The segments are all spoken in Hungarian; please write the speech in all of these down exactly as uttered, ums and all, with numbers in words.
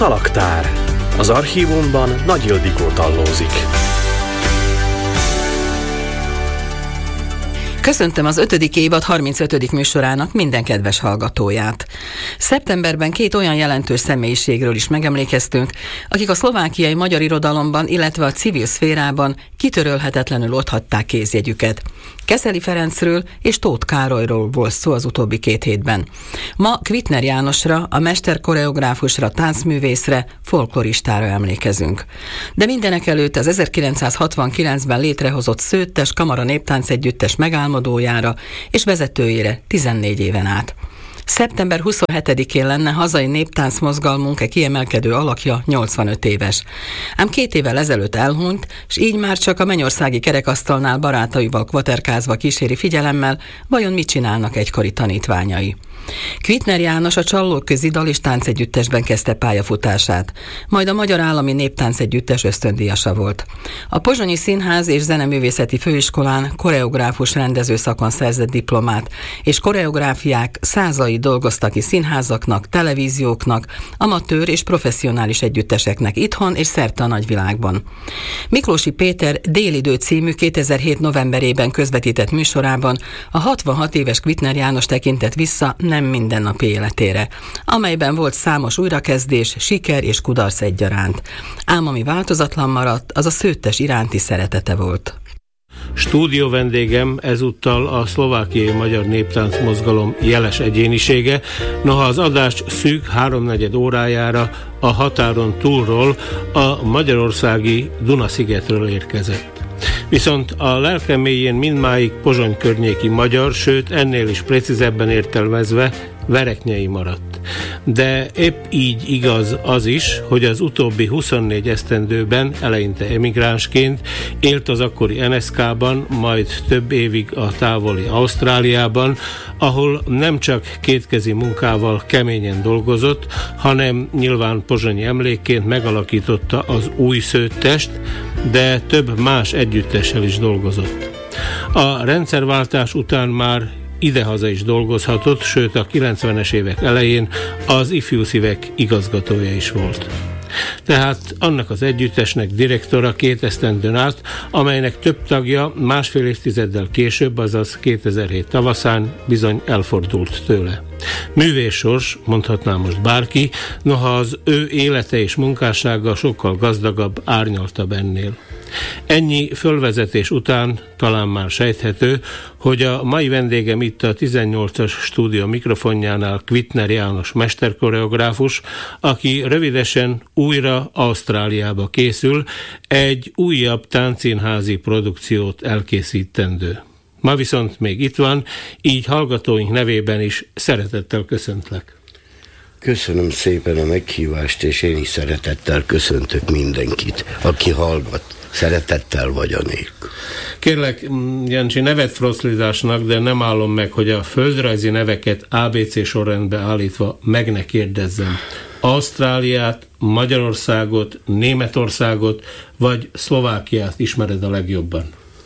Szalaktár. Az archívumban Nagy Ildikó tallózik. Köszöntöm az ötödik évad harmincötödik műsorának minden kedves hallgatóját. Szeptemberben két olyan jelentős személyiségről is megemlékeztünk, akik a szlovákiai magyar irodalomban, illetve a civil szférában kitörölhetetlenül otthatták kézjegyüket. Keszeli Ferencről és Tóth Károlyról volt szó az utóbbi két hétben. Ma Kvitner Jánosra, a mesterkoreográfusra, táncművészre, folkloristára emlékezünk. De mindenek előtt az ezerkilencszázhatvankilencben létrehozott Szőttes Kamara Néptánc Együttes megálmodójára és vezetőjére tizennégy éven át. szeptember huszonhetedikén lenne hazai néptánc mozgalmunk e kiemelkedő alakja nyolcvanöt éves. Ám két évvel ezelőtt elhunyt, s így már csak a mennyországi kerekasztalnál barátaival kvaterkázva kíséri figyelemmel, vajon mit csinálnak egykori tanítványai. Kvitner János a Csallóközi Dal- és Táncegyüttesben kezdte pályafutását, majd a Magyar Állami Néptánc Együttes ösztöndíjasa volt. A Pozsonyi Színház és Zeneművészeti Főiskolán koreográfus rendező szakon szerzett diplomát, és koreográfiák százai dolgoztak ki színházaknak, televízióknak, amatőr és professzionális együtteseknek itthon és szerte a nagyvilágban. Miklósi Péter Délidő című kétezer-hét novemberében közvetített műsorában a hatvanhat éves Kvitner János tekintett vissza nem mindennapi életére, amelyben volt számos újrakezdés, siker és kudarc egyaránt. Ám ami változatlan maradt, az a Szőttes iránti szeretete volt. Stúdió vendégem ezúttal a szlovákiai magyar néptánc mozgalom jeles egyénisége, noha az adás szűk háromnegyed órájára a határon túlról, a magyarországi Duna-szigetről érkezett. Viszont a lelke mélyén mindmáig Pozsony környéki magyar, sőt ennél is precízebben értelmezve vereknyei maradt. De épp így igaz az is, hogy az utóbbi huszonnégy esztendőben, eleinte emigránsként élt az akkori en es ká-ban, majd több évig a távoli Ausztráliában, ahol nem csak kétkezi munkával keményen dolgozott, hanem nyilván pozsonyi emlékként megalakította az új Szőttest, de több más együttessel is dolgozott. A rendszerváltás után már idehaza is dolgozhatott, sőt a kilencvenes évek elején az Ifjú Szívek igazgatója is volt. Tehát annak az együttesnek direktora két esztendőn át, amelynek több tagja másfél évtizeddel később, azaz kétezer-hét tavaszán bizony elfordult tőle. Művészsors, mondhatná most bárki, noha az ő élete és munkássága sokkal gazdagabb, árnyaltabb ennél. Ennyi fölvezetés után talán már sejthető, hogy a mai vendégem itt a tizennyolcas stúdió mikrofonjánál Kvitner János mesterkoreográfus, aki rövidesen újra Ausztráliába készül, egy újabb táncszínházi produkciót elkészítendő. Ma viszont még itt van, így hallgatóink nevében is szeretettel köszöntlek. Köszönöm szépen a meghívást, és én is szeretettel köszöntök mindenkit, aki hallgat. Szeretettel vagy a nélkül. Kérlek, Jancsi, nevet froszlizásnak, de nem állom meg, hogy a földrajzi neveket á bé cé sorrendbe állítva meg ne kérdezzem. Ausztráliát, Magyarországot, Németországot vagy Szlovákiát ismered a legjobban?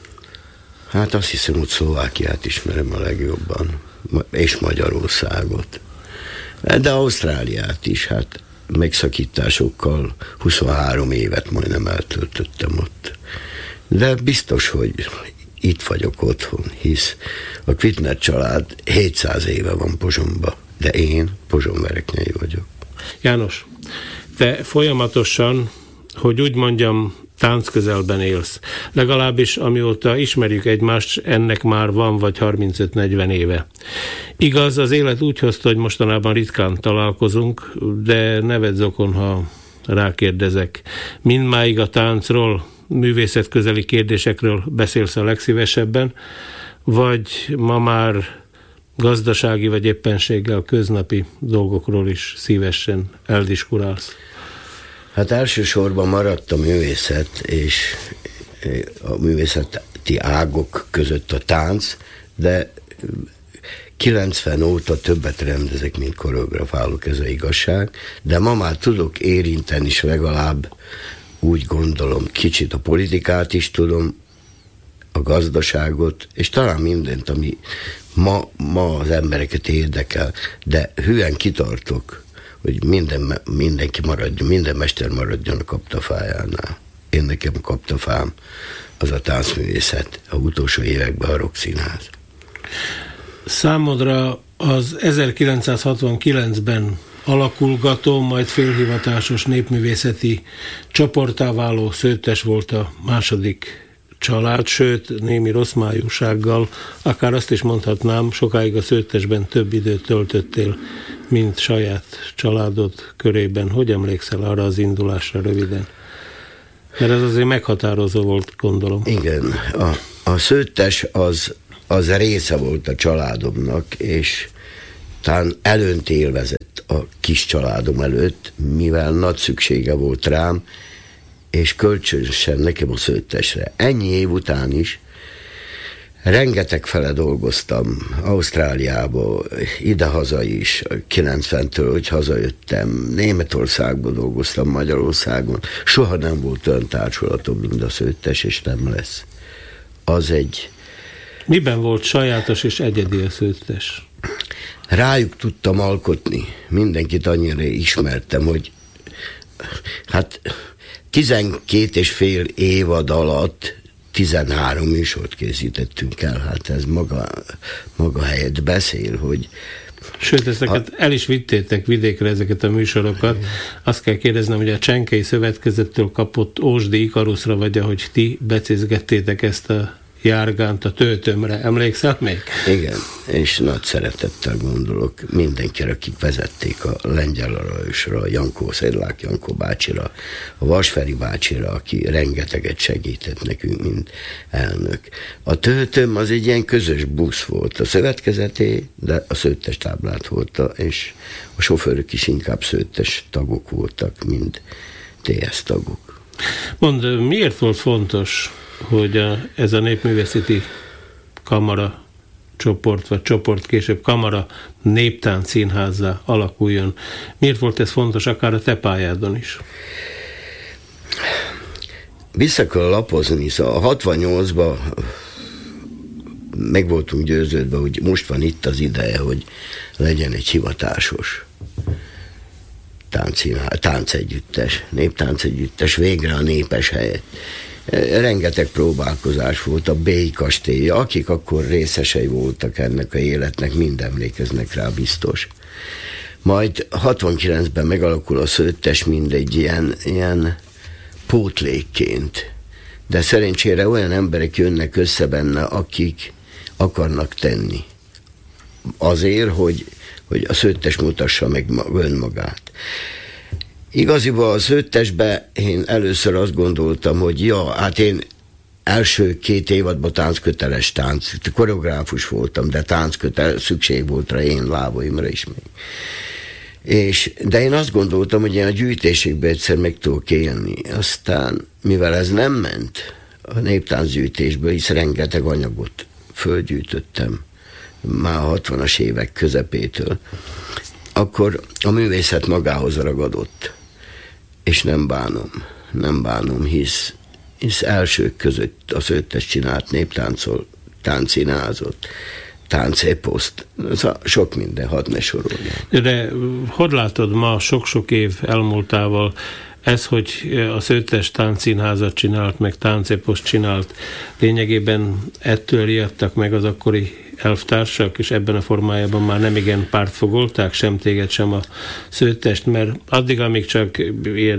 Hát azt hiszem, hogy Szlovákiát ismerem a legjobban, és Magyarországot. De Ausztráliát is, hát megszakításokkal huszonhárom évet majdnem eltöltöttem ott. De biztos, hogy itt vagyok otthon, hisz a Kvitner család hétszáz éve van Pozsonyban, de én pozsonyvereknyei vagyok. János, te folyamatosan, hogy úgy mondjam, táncközelben élsz. Legalábbis amióta ismerjük egymást, ennek már van vagy harmincöt-negyven éve. Igaz, az élet úgy hozta, hogy mostanában ritkán találkozunk, de neved zokon, ha rákérdezek. Mindmáig a táncról, művészetközeli kérdésekről beszélsz a legszívesebben, vagy ma már gazdasági vagy éppenséggel köznapi dolgokról is szívesen eldiskurálsz? Hát elsősorban maradt a művészet, és a művészeti ágok között a tánc, de kilencven óta többet rendezek, mint koreografálok, ez az igazság, de ma már tudok érinteni is legalább, úgy gondolom, kicsit a politikát is tudom, a gazdaságot, és talán mindent, ami ma, ma az embereket érdekel, de hülyen kitartok, hogy minden, mindenki maradjon, minden mester maradjon a kaptafájánál. Én nekem kaptafám az a táncművészet, a utolsó években a Rockszínház. Számodra az ezerkilencszázhatvankilencben alakulgató, majd félhivatásos népművészeti csoporttá váló Szőttes volt a második család, sőt, némi rosszmájúsággal, akár azt is mondhatnám, sokáig a Szőttesben több időt töltöttél, mint saját családod körében. Hogy emlékszel arra az indulásra röviden? Mert ez azért meghatározó volt, gondolom. Igen, a, a Szőttes az, az része volt a családomnak, és talán előnt élvezett a kis családom előtt, mivel nagy szüksége volt rám, és kölcsönösen nekem a Szőttesre. Ennyi év után is rengeteg fele dolgoztam Ausztráliába, idehaza is, kilencventől, hogy hazajöttem, Németországban dolgoztam, Magyarországon. Soha nem volt olyan társulatom, mint a Szőttes, és nem lesz. Az egy... Miben volt sajátos és egyedi a Szőttes? Rájuk tudtam alkotni. Mindenkit annyira ismertem, hogy hát tizenkét és fél évad alatt tizenhárom műsort készítettünk el, hát ez maga, maga helyet beszél, hogy... Sőt, ezeket a... el is vittétek vidékre, ezeket a műsorokat. Azt kell kérdeznem, hogy a Csenkei Szövetkezettől kapott Ósdi Ikaruszra, vagy ahogy ti becézgettétek ezt a járgánt a Töltömre. Emlékszel még? Igen, és nagy szeretettel gondolok mindenkire, akik vezették, a Lengyel Lajosra, a Jankó, Szedlák Jankó bácsira, a Vasferi bácsira, aki rengeteget segített nekünk, mint elnök. A Töltöm az egy ilyen közös busz volt, a szövetkezeté, de a Szőttes táblát volt, és a sofőrök is inkább Szőttes tagok voltak, mint té es tagok. Mondd, miért volt fontos, hogy a, ez a népművészeti kamara csoport, vagy csoport később kamara néptánc színházzá alakuljon? Miért volt ez fontos, akár a te pályádon is? Vissza kell lapozni, szóval a hatvannyolcban meg voltunk győződve, hogy most van itt az ideje, hogy legyen egy hivatásos táncegyüttes, néptáncegyüttes, végre a népes helyett. Rengeteg próbálkozás volt, a Bély kastélya, akik akkor részesei voltak ennek a életnek, mind emlékeznek rá biztos. Majd hatvankilencben megalakul a Szőttes mindegy ilyen, ilyen pótlékként. De szerencsére olyan emberek jönnek össze benne, akik akarnak tenni. Azért, hogy, hogy a Szőttes mutassa meg önmagát. Igaziból a Szőttesbe én először azt gondoltam, hogy ja, hát én első két évadban táncköteles tánc, koreográfus voltam, de táncköteles, szükség volt rá én lábaimra is még. És, de én azt gondoltam, hogy én a gyűjtésekben egyszer meg tudok élni. Aztán, mivel ez nem ment a néptáncgyűjtésből, hisz rengeteg anyagot fölgyűjtöttem már a hatvanas évek közepétől, akkor a művészet magához ragadott. És nem bánom, nem bánom, hisz, hisz elsők között a Szőttes csinált néptáncol, táncszínházot, tánceposzt, sok minden, hadd ne sorolja. De hogy látod ma sok-sok év elmúltával ez, hogy a Szőttes táncszínházat csinált, meg tánceposzt csinált, lényegében ettől riadtak meg az akkori elvtársak, és ebben a formájában már nem igen pártfogolták, sem téged, sem a Szőttest, mert addig, amíg csak ilyen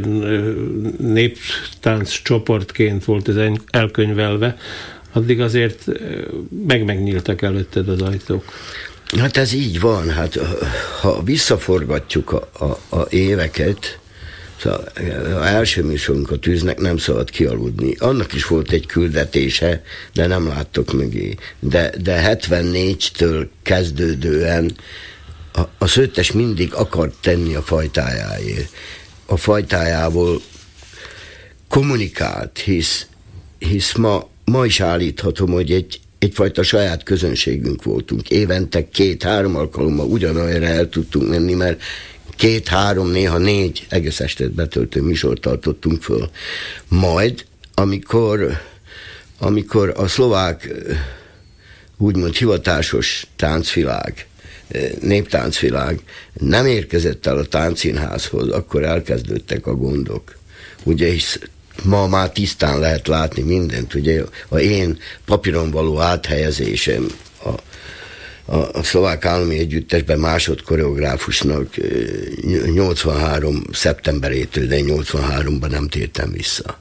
néptánc csoportként volt ez elkönyvelve, addig azért meg-megnyíltak előtted az ajtók. Hát ez így van, hát ha visszaforgatjuk a, a, a éveket, szóval az első műsorunkat tűznek, nem szabad kialudni. Annak is volt egy küldetése, de nem láttok mögé. De, de hetvennégytől kezdődően a, a Szőttes mindig akart tenni a fajtájáért. A fajtájából kommunikált, hisz, hisz ma, ma is állíthatom, hogy egy, egyfajta saját közönségünk voltunk. Évente két-három alkalommal ugyanolyanra el tudtunk menni, mert két-három, néha négy egész estet betöltő műsort tartottunk föl. Majd, amikor, amikor a szlovák úgymond hivatásos táncvilág néptáncvilág nem érkezett el a táncszínházhoz, akkor elkezdődtek a gondok. Ugye is ma már tisztán lehet látni mindent, ugye a én papíron való áthelyezésem a, a, a Szlovák Állami Együttesben másodkoreográfusnak nyolcvanhárom szeptemberétől, de nyolcvanháromban nem tértem vissza.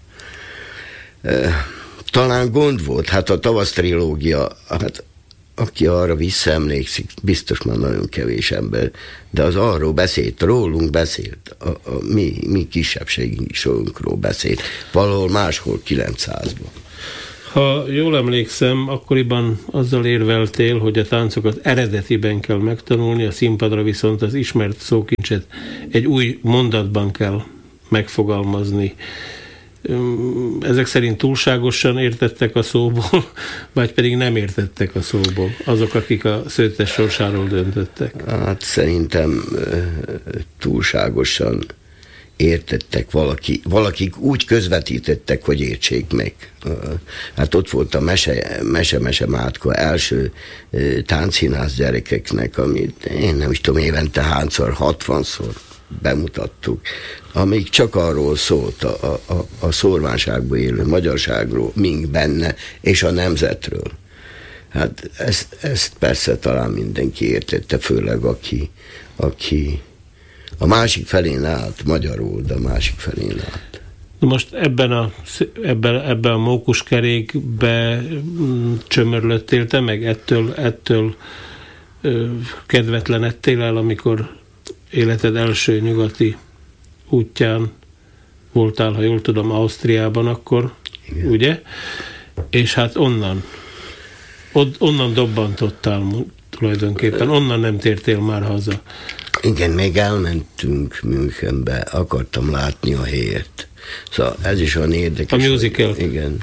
Talán gond volt, hát a tavasz trilógia, hát aki arra visszaemlékszik, biztos már nagyon kevés ember, de az arról beszélt, rólunk beszélt, a, a mi, mi kisebbségi sorunkról beszélt, valahol máshol kilencszázban. Ha jól emlékszem, akkoriban azzal érveltél, hogy a táncokat eredetiben kell megtanulni, a színpadra viszont az ismert szókincset egy új mondatban kell megfogalmazni. Ezek szerint túlságosan értettek a szóból, vagy pedig nem értettek a szóból, azok, akik a Szőttes sorsáról döntöttek? Hát szerintem túlságosan értettek valaki, valakik úgy közvetítettek, hogy értsék meg. Hát ott volt a Mese, Mese, Mese Mátka első táncszínház gyerekeknek, amit én nem is tudom, évente hányszor, hatvanszor bemutattuk, amíg csak arról szólt a, a, a szórványságban élő magyarságról, mink benne, és a nemzetről. Hát ezt, ezt persze talán mindenki értette, főleg aki, aki a másik felén állt, magyarul, de a másik felén állt. Most ebben a, ebben, ebben a mókuskerékbe csömörlöttél te meg? Ettől, ettől ö, kedvetlenedtél el, amikor életed első nyugati útján voltál, ha jól tudom, Ausztriában akkor, igen. Ugye? És hát onnan, od, onnan dobbantottál tulajdonképpen, onnan nem tértél már haza. Igen, még elmentünk Münchenbe, akartam látni a helyet. Szóval ez is olyan érdekes. A musical. Hogy, igen.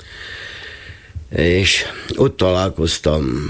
És ott találkoztam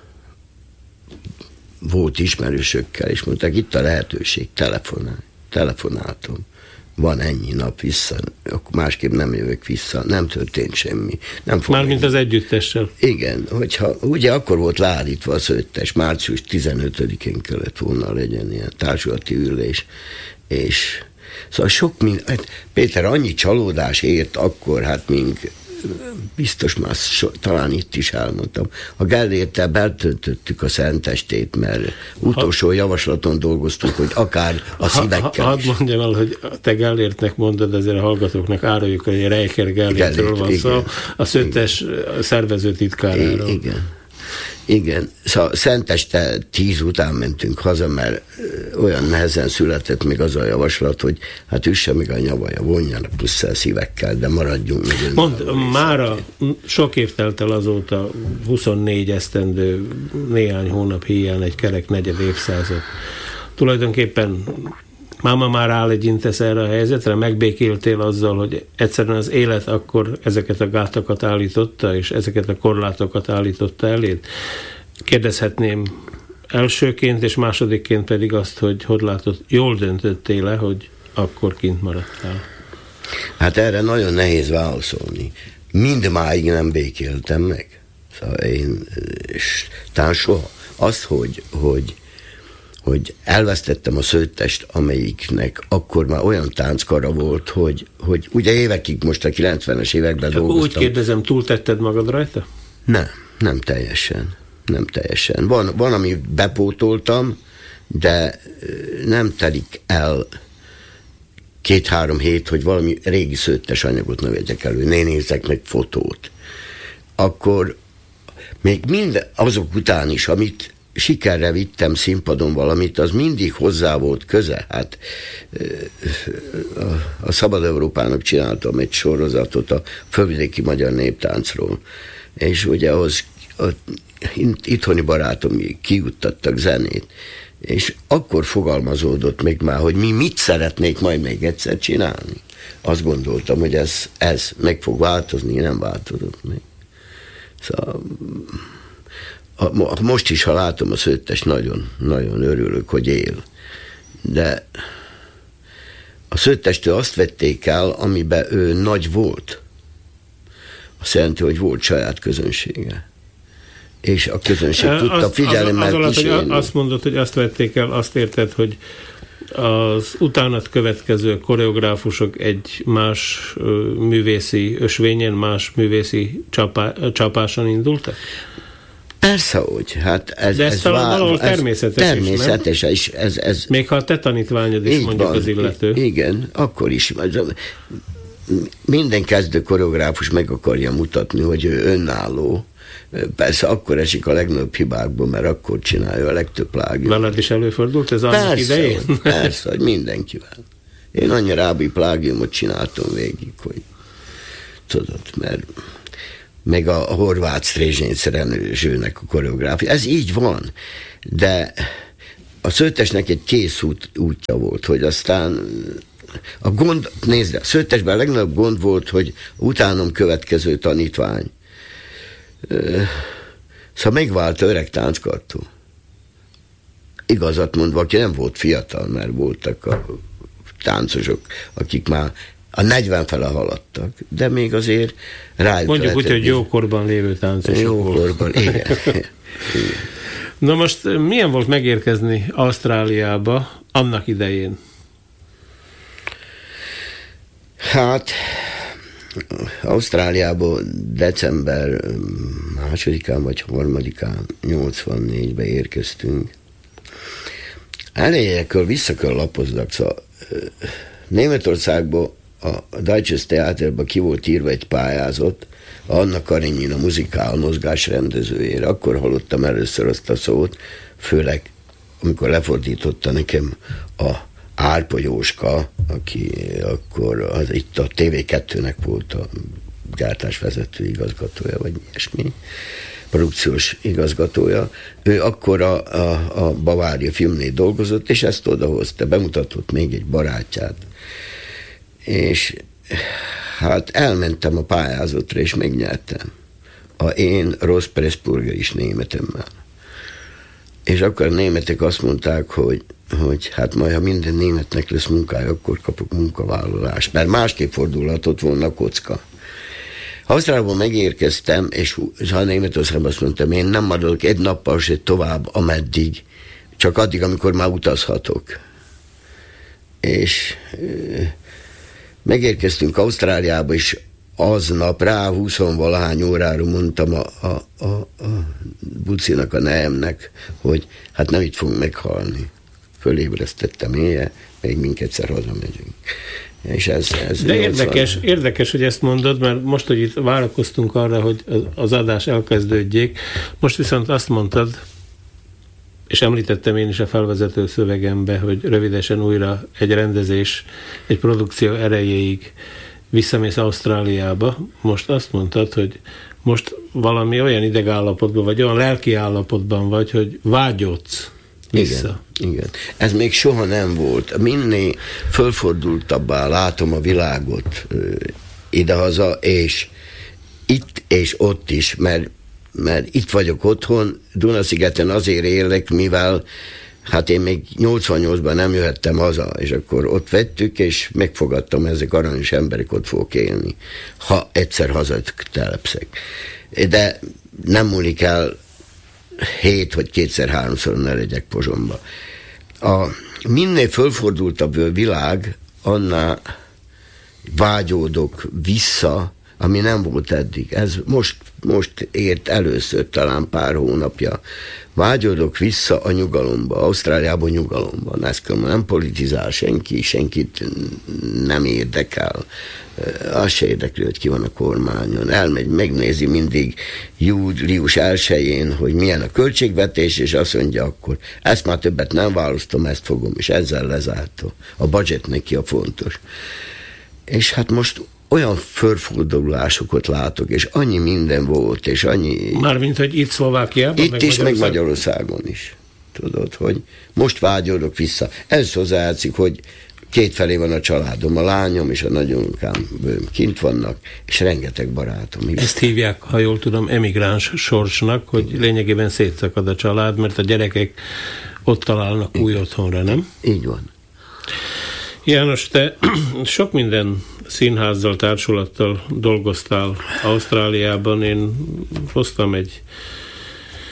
volt ismerősökkel, és mondták, itt a lehetőség, telefonál, telefonáltam. Van ennyi nap vissza, akkor másképp nem jövök vissza, nem történt semmi. Nem Mármint az együttessel. Igen, hogyha, ugye akkor volt leállítva a Szőttes, március tizenötödikén kellett volna legyen ilyen társulati ülés, és szóval sok minden, hát Péter, annyi csalódás ért akkor, hát mink, biztos már so, talán itt is elmondtam. A Gellérttel betöltöttük a Szentestét, mert utolsó ha, javaslaton dolgoztunk, hogy akár a szívekkel ha, ha, is. Hadd mondjam el, hogy te Gellértnek mondod, ezért a hallgatóknak áruljuk, hogy Reicher Gellértről van szó, a Szőttes szervező titkáráról. Igen. Igen, szóval Szenteste tíz után mentünk haza, mert olyan nehezen született még az a javaslat, hogy hát üsse meg a nyavaja, vonjanak plusz szívekkel, de maradjunk meg. Mond, mára sok év telt el azóta, huszonnégy esztendő, néhány hónap híján egy kerek negyed évszázad. Tulajdonképpen máma már áll egy intesz erre a helyzetre, megbékéltél azzal, hogy egyszerűen az élet akkor ezeket a gátakat állította, és ezeket a korlátokat állította eléd. Kérdezhetném elsőként, és másodikként pedig azt, hogy hogy látod, jól döntöttél-e, hogy akkor kint maradtál? Hát erre nagyon nehéz válaszolni. Mindmáig nem békéltem meg. Szóval én, és talán soha. Az, hogy, hogy hogy elvesztettem a Szőttest, amelyiknek akkor már olyan tánckara volt, hogy, hogy ugye évekig, most a kilencvenes években dolgoztam. Úgy kérdezem, túltetted magad rajta? Nem, nem teljesen. Nem teljesen. Van, van, ami bepótoltam, de nem telik el két-három hét, hogy valami régi Szőttes anyagot ne vegyek elő, ne nézzek meg fotót. Akkor még minden, azok után is, amit sikerre vittem színpadon valamit, az mindig hozzá volt köze. Hát a Szabad Európának csináltam egy sorozatot a fölvidéki magyar néptáncról, és ugye ahhoz a itthoni barátom kijuttattak zenét, és akkor fogalmazódott még már, hogy mi mit szeretnék majd még egyszer csinálni. Azt gondoltam, hogy ez, ez meg fog változni, nem változott meg. Szóval most is, ha látom a Szőttest, nagyon, nagyon örülök, hogy él. De a Szőttestől azt vették el, amiben ő nagy volt. Azt jelenti, hogy volt saját közönsége. és a közönség tudta azt, figyelemmel az, az kísérni. Alatt, azt mondod, hogy azt vették el, azt érted, hogy az utánat következő koreográfusok egy más művészi ösvényen, más művészi csapá, csapáson indultak? Persze, hogy. Hát ez, De ez, ez talán vár, valahol természetes, ez természetes is, is ez, ez, még ha a te tanítványod is mondjuk van, az illető. Igen, akkor is. Minden kezdő koreográfus meg akarja mutatni, hogy ő önálló. Persze akkor esik a legnagyobb hibákból, mert akkor csinálja a legtöbb plágiumot. Veled is előfordult ez annak idején? Hogy, persze, hogy mindenkivel. Én annyi rábi plágiumot csináltam végig, hogy tudod, mert meg a horvát Sztrézsény szerelőzsőnek a koreográfia. Ez így van, de a Szőttesnek egy kész út, útja volt, hogy aztán a gond, nézd, a Szőttesben a legnagyobb gond volt, hogy utánom következő tanítvány. Szóval megvált öreg tánckartó. Igazat mondva, aki nem volt fiatal, mert voltak a táncosok, akik már a negyven fele haladtak, de még azért rájuk mondjuk úgy, hogy jókorban lévő táncosok. Jókorban, igen. Na most milyen volt megérkezni Ausztráliába annak idején? Hát Ausztráliából december másodikán vagy harmadikán nyolcvannégybe érkeztünk. Elejékől vissza kell lapoznak, szóval Németországból a Deutsches Theaterba ki volt írva egy pályázat, Anna Karenina muzikál mozgás rendezőjére. Akkor hallottam először azt a szót, főleg amikor lefordította nekem a Árpa Jóska, aki akkor az, itt a té vé kettőnek volt a gyártásvezető igazgatója, vagy ilyesmi, produkciós igazgatója. Ő akkor a, a, a Bavária filmnél dolgozott, és ezt odahozta, bemutatott még egy barátját. És hát elmentem a pályázatra, és megnyertem. A én Ross Pressburger is németemmel. És akkor a németek azt mondták, hogy, hogy hát majd, ha minden németnek lesz munkája, akkor kapok munkavállalást, mert másképp fordulhatott volna a kocka. Ausztráliából megérkeztem, és ha Németországban azt mondtam, én nem maradok egy nappal se tovább, ameddig, csak addig, amikor már utazhatok. És e, megérkeztünk Ausztráliába, és aznap rá huszonvalahány órára mondtam a, a, a, a bucinak, a neemnek, hogy hát nem itt fogunk meghalni. Fölébresztettem éjjel, még minkedszer hazamegyünk. És ez, ez De érdekes, érdekes, hogy ezt mondod, mert most, hogy itt várakoztunk arra, hogy az adás elkezdődjék, most viszont azt mondtad, és említettem én is a felvezető szövegembe, hogy rövidesen újra egy rendezés, egy produkció erejéig visszamész Ausztráliába. Most azt mondtad, hogy most valami olyan idegállapotban, vagy olyan lelki állapotban vagy, hogy vágyodsz vissza. Igen, igen. Ez még soha nem volt. Minél fölfordultabbá látom a világot idehaza, és itt és ott is, mert, mert itt vagyok otthon, Dunaszigeten azért élek, mivel hát én még nyolcvannyolcban nem jöhettem haza, és akkor ott vettük, és megfogadtam, ezek aranyos emberek, ott fogok élni, ha egyszer hazatelepszek. De nem múlik el hét vagy kétszer-háromszor ne legyek Pozsonyba. A minél fölfordultabb a világ, annál vágyódok vissza, ami nem volt eddig. Ez most, most ért először, talán pár hónapja. Vágyódok vissza a nyugalomba, Ausztráliában nyugalomban. Ezt nem politizál senki, senkit nem érdekel. Az se érdekli, hogy ki van a kormányon. Elmegy, megnézi mindig július elsején, hogy milyen a költségvetés, és azt mondja akkor, ezt már többet nem választom, ezt fogom, és ezzel lezárta. A budget neki a fontos. És hát most olyan fölfordulásokat látok, és annyi minden volt, és annyi... Mármint, hogy itt Szlovákiában? Itt meg is, meg Magyarországon is. Tudod, hogy most vágyódok vissza. Ez hozzájátszik, hogy kétfelé van a családom, a lányom és a nagyunkám kint vannak, és rengeteg barátom. Ezt hívják, ha jól tudom, emigráns sorsnak, hogy lényegében szétszakad a család, mert a gyerekek ott találnak új otthonra, nem? Így van. János, te sok minden színházzal, társulattal dolgoztál Ausztráliában. Én hoztam egy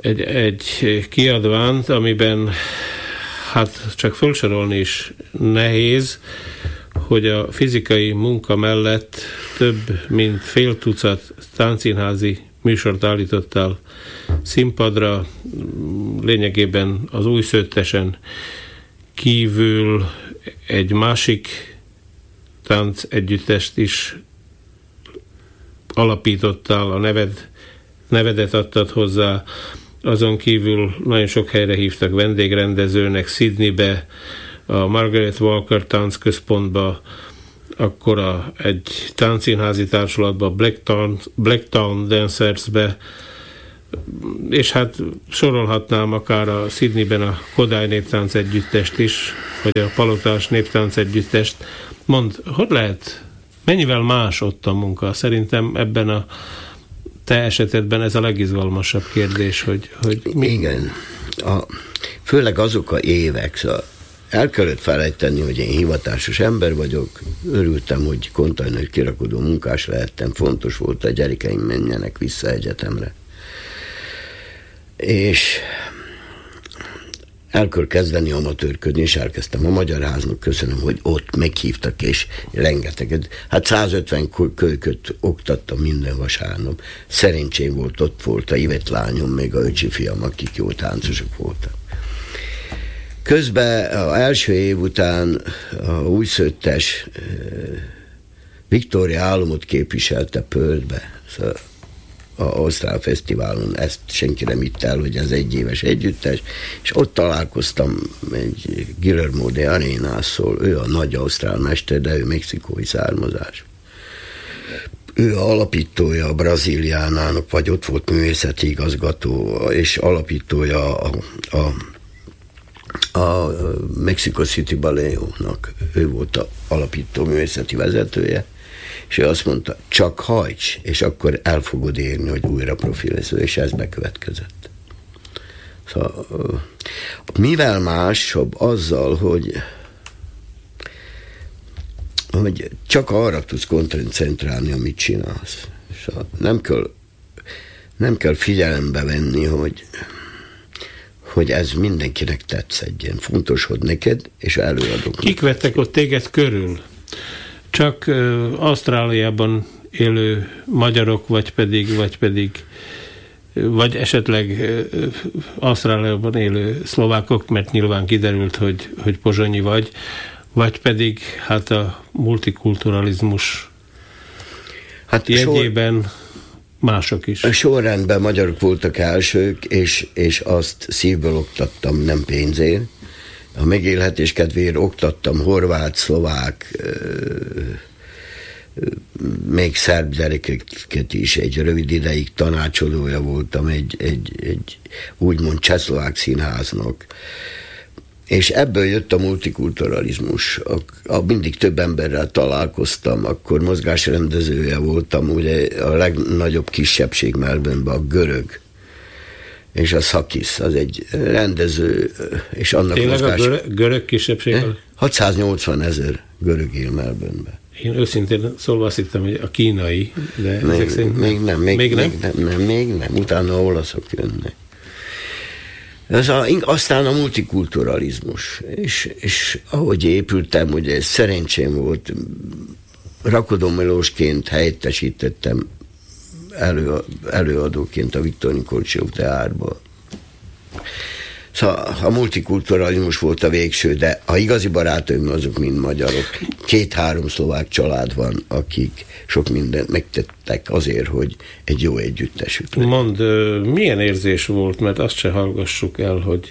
egy, egy kiadványt, amiben hát csak felsorolni is nehéz, hogy a fizikai munka mellett több mint fél tucat táncszínházi műsort állítottál színpadra, lényegében az Újszőttesen kívül egy másik tánc együttest is alapítottál, a neved, nevedet adtad hozzá, azon kívül nagyon sok helyre hívtak vendégrendezőnek, Sydneybe, a Margaret Walker Táncközpontba, akkor a, egy táncszínházi társulatba, Blacktown, Blacktown Dancersbe, és hát sorolhatnám akár a Sydneyben a Kodály Néptánc Együttest is, vagy a Palotás Néptánc Együttest. Mondd, hogy lehet, mennyivel más ott a munka? Szerintem ebben a te esetedben ez a legizgalmasabb kérdés, hogy... hogy mi? Igen, a, főleg azok a évek, szóval el kellett felejteni, hogy én hivatásos ember vagyok, örültem, hogy kontajner kirakodó munkás lehettem, fontos volt, a gyerekeim menjenek vissza egyetemre. És el kell kezdeni amatőrködni, és elkezdtem a Magyar Háznak, köszönöm, hogy ott meghívtak, és rengeteget, hát százötven kölyköt oktattam minden vasárnap. Szerencsém volt, ott volt a Ivett lányom, még a öcsi fiam, akik jó táncosok voltak. Közben az első év után a Újszőttes Viktória Álomot képviselte Perthbe, szóval a Ausztrál Fesztiválon, ezt senki nem hitt el, hogy ez egy éves együttes, és ott találkoztam egy Guillermo de Arenasszal, ő a nagy ausztrál mester, de ő mexikói származás. Ő alapítója a Brazíliánának, vagy ott volt művészeti igazgató, és alapítója a, a a Mexico City Ballet-nak, ő volt az alapító művészeti vezetője, és ő azt mondta, csak hajts, és akkor el fogod érni, hogy újra profilező, és ez bekövetkezett. Szóval, mivel másabb azzal, hogy, hogy csak arra tudsz koncentrálni, amit csinálsz. Szóval nem kell, nem kell figyelembe venni, hogy hogy ez mindenkinek tetszedjen. Fontos, hogy neked, és előadok. Kik vettek ott téged körül? Csak uh, Ausztráliában élő magyarok, vagy pedig, vagy pedig, vagy esetleg uh, Ausztráliában élő szlovákok, mert nyilván kiderült, hogy, hogy pozsonyi vagy, vagy pedig hát a multikulturalizmus hát jegyében sor... mások is. A sorrendben magyarok voltak elsők, és, és azt szívből oktattam, nem pénzért. A megélhetés kedvéért oktattam horvát, szlovák, még szerb gyerekeket is. Egy rövid ideig tanácsolója voltam egy, egy, egy úgymond csehszlovák színháznak. És ebből jött a multikulturalizmus. A, a mindig több emberrel találkoztam, akkor mozgásrendezője voltam, ugye a legnagyobb kisebbség Melbourne-ben a görög, és a Szakis, az egy rendező, és annak tényleg mozgás... a görög, görög kisebbség? hatszáznyolcvan ezer görög él Melbourne-ben. Én őszintén szólva azt hittem, hogy a kínai, de még, ezek szerint még nem, még, még nem? Még nem, nem, még nem, utána a olaszok jönnek. Ez a, aztán a multikulturalizmus, és, és ahogy épültem, ugye szerencsém volt, Rakodó Miklósként helyettesítettem elő, előadóként a Viktor Nikolcsov Teárba. Szóval a multikulturalizmus volt a végső, de a igazi barátaim azok mind magyarok. Két-három szlovák család van, akik sok mindent megtettek azért, hogy egy jó együttesük legyen. Mondd, milyen érzés volt, mert azt se hallgassuk el, hogy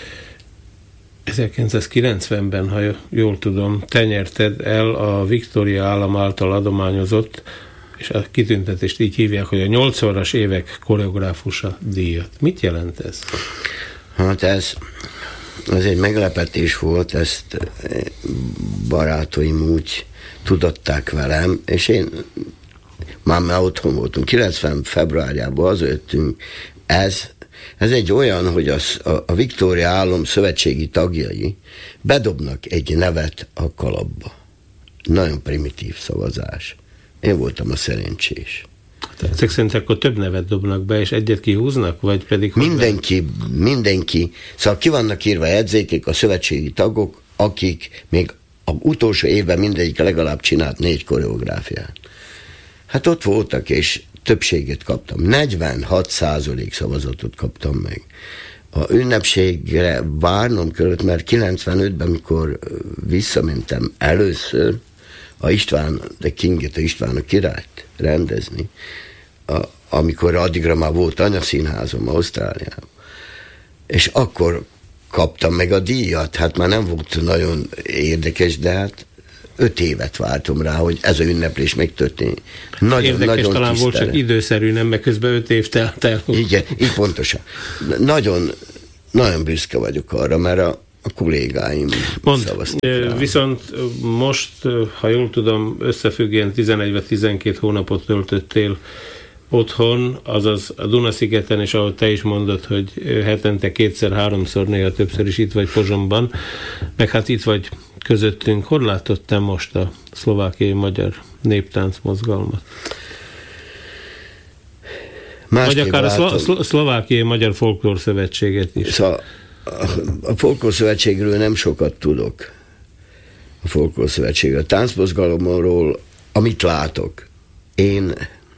ezerkilencszázkilencvenben, ha jól tudom, te nyerted el a Victoria állam által adományozott, és a kitüntetést így hívják, hogy a nyolcvanas évek koreográfusa díjat. Mit jelent ez? Hát ez, ez egy meglepetés volt, ezt barátaim úgy tudatták velem, és én már, már otthon voltunk, kilencven februárjában az jöttünk, ez, ez egy olyan, hogy az, a, a Victoria állam szövetségi tagjai bedobnak egy nevet a kalapba. Nagyon primitív szavazás. Én voltam a szerencsés. Ezek szerint akkor több nevet dobnak be, és egyet kihúznak, vagy pedig... Mindenki, mindenki. Szóval ki vannak írva jegyzékek, a szövetségi tagok, akik még az utolsó évben mindegyik legalább csinált négy koreográfiát. Hát ott voltak, és többséget kaptam. negyvenhat százalék szavazatot kaptam meg. A ünnepségre várnom kellett, mert kilencvenötben, mikor visszamentem először a István, de Kinget, a István a királyt rendezni, a, amikor addigra már volt anyaszínházom Ausztráliában, és akkor kaptam meg a díjat, hát már nem volt nagyon érdekes, de hát öt évet vártam rá, hogy ez a ünneplés megtörténik. Nagyon, Érdekes, nagyon talán tisztelem. volt csak időszerű, nem, mert közben öt év telt el. Igen, így pontosan. Nagyon, nagyon büszke vagyok arra, mert a, a kollégáim Mond, szavaztak. Viszont most, ha jól tudom, összefüggően tizenegy vagy tizenkét hónapot töltöttél otthon, azaz a Dunaszigeten, és ahogy te is mondod, hogy hetente kétszer-háromszor, néha többször is itt vagy Pozsonyban, meg hát itt vagy közöttünk. Hol látod te most a szlovákiai magyar néptánc mozgalmat? Másképp vagy akár látom. a szlo- szlovákiai magyar folklór szövetséget is. Szóval a folklór szövetségről nem sokat tudok. A folklór szövetség. A táncmozgalomról, amit látok, én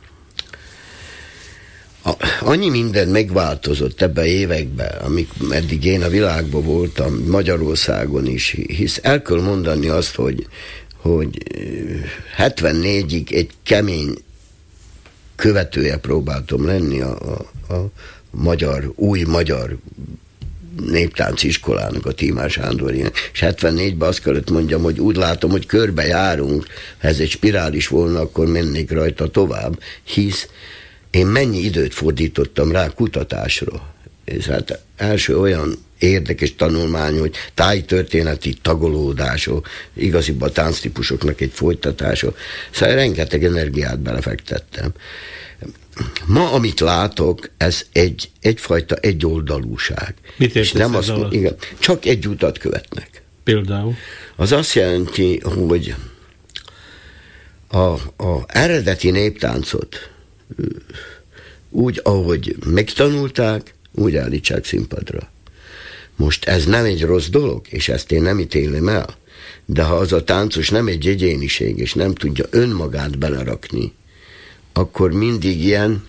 A, annyi minden megváltozott ebben években, amik eddig én a világban voltam, Magyarországon is, hisz el kell mondani azt, hogy, hogy hetvennégyig egy kemény követője próbáltam lenni a, a, a magyar, új magyar néptánci iskolának, a Tímár Sándorinak, és hetvennégyben azt kellett mondjam, hogy úgy látom, hogy körbe járunk, ha ez egy spirális volna, akkor mennék rajta tovább, hisz én mennyi időt fordítottam rá kutatásra. És hát első olyan érdekes tanulmány, hogy tájtörténeti tagolódások, igaziban a tánctípusoknak egy folytatása. Szóval rengeteg energiát belefektettem. Ma, amit látok, ez egy, egyfajta egyoldalúság. Mit értesz nem ez azt, alatt? igen, csak egy utat követnek. Például? Az azt jelenti, hogy a, a eredeti néptáncot úgy, ahogy megtanulták, úgy állítsák színpadra. Most ez nem egy rossz dolog, és ezt én nem ítélem el, de ha az a táncos nem egy egyéniség, és nem tudja önmagát belerakni, akkor mindig ilyen,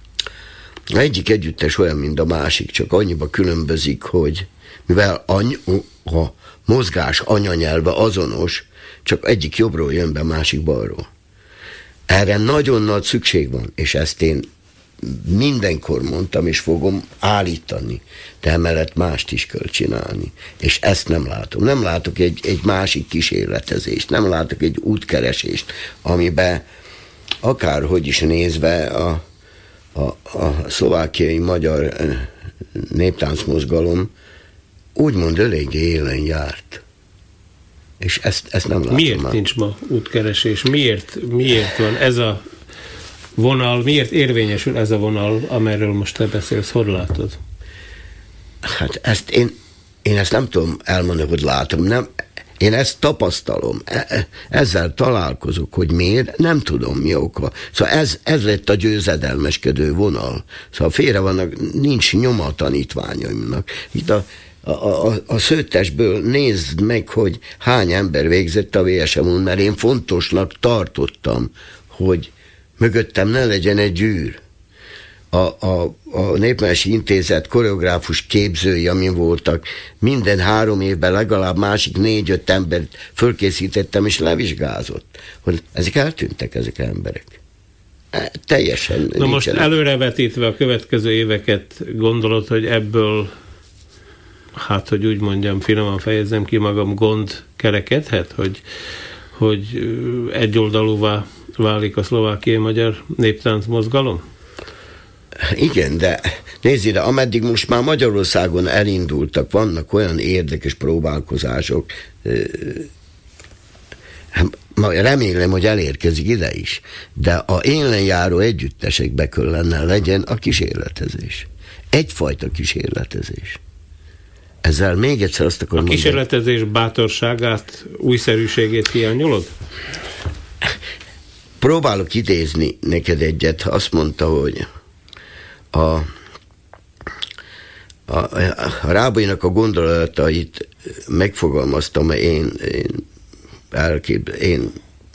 egyik együttes olyan, mint a másik, csak annyiba különbözik, hogy mivel any, a mozgás anyanyelve azonos, csak egyik jobbról jön be, másik balról. Erre nagyon nagy szükség van, és ezt én mindenkor mondtam, és fogom állítani, de emellett mást is kell csinálni. És ezt nem látom. Nem látok egy, egy másik kísérletezést, nem látok egy útkeresést, amiben akárhogy is nézve a, a, a szlovákiai magyar néptáncmozgalom úgymond eléggé élen járt. És ezt, ezt nem látom. Miért már. nincs ma útkeresés? Miért, miért van ez a vonal, miért érvényesül ez a vonal, amerről most te beszélsz? Hogy látod? Hát ezt én, én ezt nem tudom elmondani, hogy látom. Nem, én ezt tapasztalom. Ezzel találkozok, hogy miért, nem tudom mi oka. Szóval ez, ez lett a győzedelmeskedő vonal. Szóval félre vannak, nincs nyoma a tanítványaimnak. Itt a A, a, a szőttesből nézd meg, hogy hány ember végzett a vé es em-on, mert én fontosnak tartottam, hogy mögöttem ne legyen egy gyűr. A, a, a Népmesei Intézet koreográfus képzői, amin voltak, minden három évben legalább másik négy-öt embert fölkészítettem, és levizsgázott, hogy ezek eltűntek, ezek emberek. E, teljesen. Na nincsenek. most előrevetítve a következő éveket, gondolod, hogy ebből, hát, hogy úgy mondjam, finoman fejezzem ki magam, gond kerekedhet, hogy, hogy egyoldalúvá válik a szlovákiai magyar néptánc mozgalom? Igen, de nézd ide, ameddig most már Magyarországon elindultak, vannak olyan érdekes próbálkozások, remélem, hogy elérkezik ide is, de a élen járó együttesekbe kellene legyen a kísérletezés. Egyfajta kísérletezés. Ezzel még egyszer azt akarom A kísérletezés mondani. Bátorságát, újszerűségét hiányolod? próbálok idézni neked egyet. Azt mondta, hogy a, a, a Rábainak a gondolatait megfogalmaztam én, én, elkép, én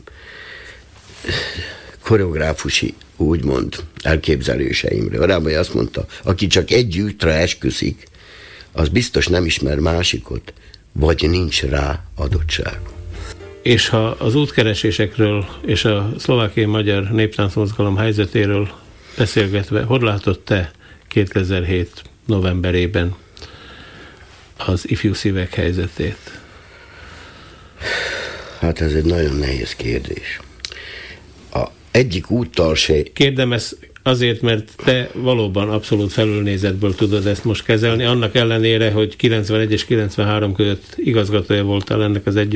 koreográfusi, úgymond, elképzeléseimre. A Rábai azt mondta, aki csak egy útra esküszik, az biztos nem ismer másikot, vagy nincs rá adottság. És ha az útkeresésekről és a szlovákiai magyar néptáncmozgalom helyzetéről beszélgetve, hogy látod te kétezer-hét novemberében az ifjú szívek helyzetét? Hát ez egy nagyon nehéz kérdés. A egyik úttal se... Kérdem ezt azért, mert te valóban abszolút felülnézetből tudod ezt most kezelni, annak ellenére, hogy kilencvenegy és kilencvenhárom között igazgatója voltál ennek az egy